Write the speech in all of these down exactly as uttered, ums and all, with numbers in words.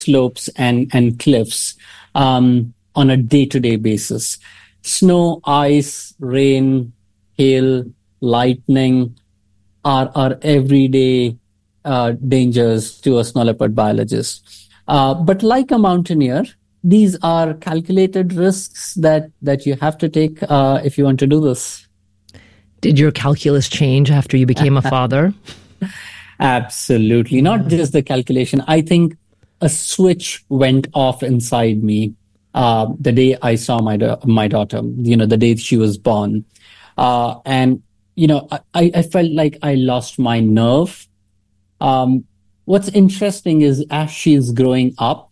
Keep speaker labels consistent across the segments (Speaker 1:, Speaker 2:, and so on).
Speaker 1: slopes and, and cliffs um, on a day-to-day basis. Snow, ice, rain, hail, lightning are, are everyday uh, dangers to a snow leopard biologist. Uh, but like a mountaineer, these are calculated risks that, that you have to take uh, if you want to do this.
Speaker 2: Did your calculus change after you became a father?
Speaker 1: Absolutely. Not just the calculation. I think a switch went off inside me uh, the day I saw my da- my daughter, you know, the day she was born. Uh, and, you know, I, I felt like I lost my nerve. Um, what's interesting is as she's growing up,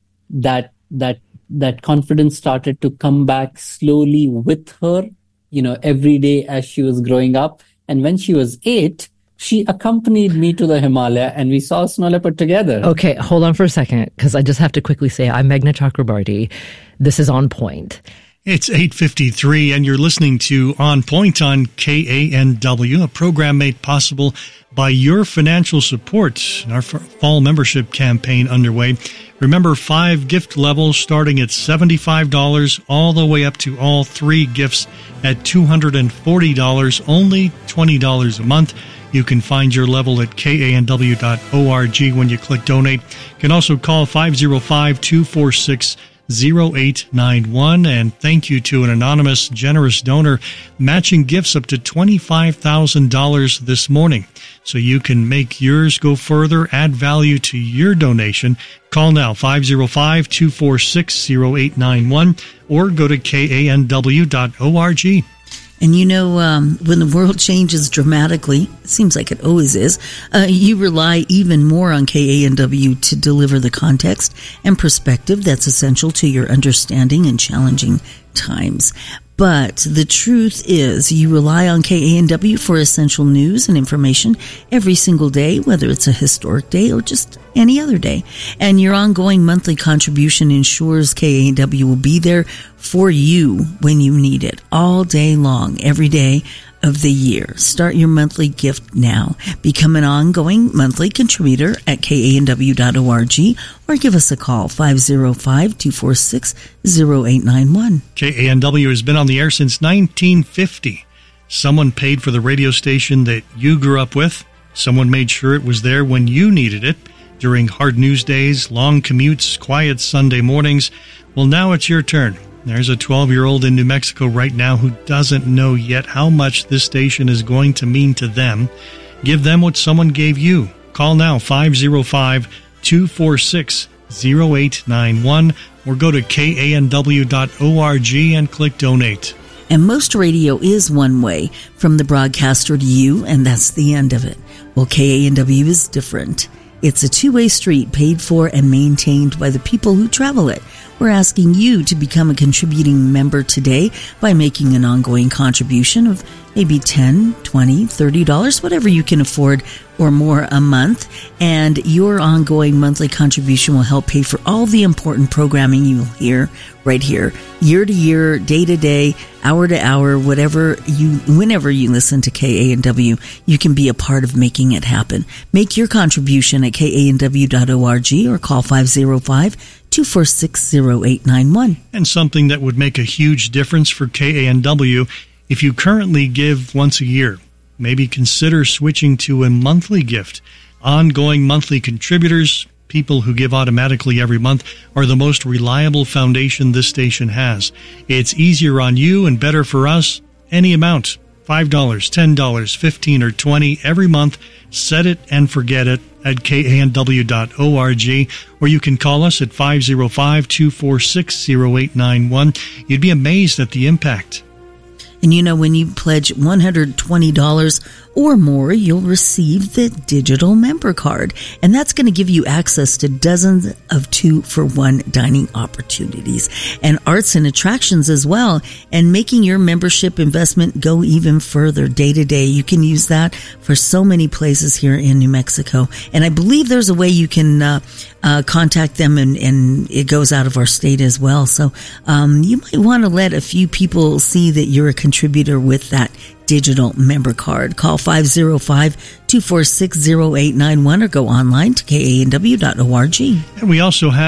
Speaker 1: that that that confidence started to come back slowly with her, you know, every day as she was growing up. And when she was eight, she accompanied me to the Himalaya and we saw a snow leopard together.
Speaker 2: Okay, hold on for a second, because I just have to quickly say I'm Meghna Chakrabarti. This is On Point.
Speaker 3: It's eight fifty-three, and you're listening to On Point on K A N W, a program made possible by your financial support. Our fall membership campaign underway. Remember, five gift levels starting at seventy-five dollars, all the way up to all three gifts at two hundred forty dollars, only twenty dollars a month. You can find your level at K A N W dot org when you click donate. You can also call five oh five, two four six, oh eight nine one. And thank you to an anonymous, generous donor matching gifts up to twenty-five thousand dollars this morning. So you can make yours go further, add value to your donation. Call now, five oh five, two four six, oh eight nine one, or go to K A N W dot org.
Speaker 4: And you know, um, when the world changes dramatically, it seems like it always is, uh, you rely even more on K A N W to deliver the context and perspective that's essential to your understanding in challenging times. But the truth is, you rely on K A N W for essential news and information every single day, whether it's a historic day or just any other day. And your ongoing monthly contribution ensures K A N W will be there for you when you need it, all day long, every day of the year. Start your monthly gift now. Become an ongoing monthly contributor at K A N W dot org or give us a call, five oh five, two four six, oh eight nine one.
Speaker 3: K A N W has been on the air since nineteen fifty. Someone paid for the radio station that you grew up with. Someone made sure it was there when you needed it during hard news days, long commutes, quiet Sunday mornings. Well, now it's your turn. There's a twelve-year-old in New Mexico right now who doesn't know yet how much this station is going to mean to them. Give them what someone gave you. Call now, five oh five, two four six, oh eight nine one, or go to K A N W dot org and click donate.
Speaker 4: And most radio is one way from the broadcaster to you, and that's the end of it. Well, K A N W is different. It's a two-way street paid for and maintained by the people who travel it. We're asking you to become a contributing member today by making an ongoing contribution of maybe ten dollars, twenty dollars, thirty dollars, whatever you can afford or more a month. And your ongoing monthly contribution will help pay for all the important programming you'll hear right here, year to year, day to day, hour to hour, whatever you, whenever you listen to K A N W, you can be a part of making it happen. Make your contribution at K A N W dot org or call five oh five, two four six, oh eight nine one.
Speaker 3: And something that would make a huge difference for K A N W, if you currently give once a year, maybe consider switching to a monthly gift. Ongoing monthly contributors, people who give automatically every month, are the most reliable foundation this station has. It's easier on you and better for us. Any amount, five dollars, ten dollars, fifteen dollars, or twenty dollars every month. Set it and forget it at K A N W dot org, or you can call us at five oh five, two four six, oh eight nine one. You'd be amazed at the impact.
Speaker 4: And you know, when you pledge one hundred twenty dollars or more, you'll receive the digital member card. And that's going to give you access to dozens of two-for-one dining opportunities and arts and attractions as well. And making your membership investment go even further day to day. You can use that for so many places here in New Mexico. And I believe there's a way you can uh, uh, contact them, and, and it goes out of our state as well. So um, you might want to let a few people see that you're a contributor with that digital member card. Call five oh five, two four six, oh eight nine one or go online to K A N W dot org.
Speaker 3: And we also have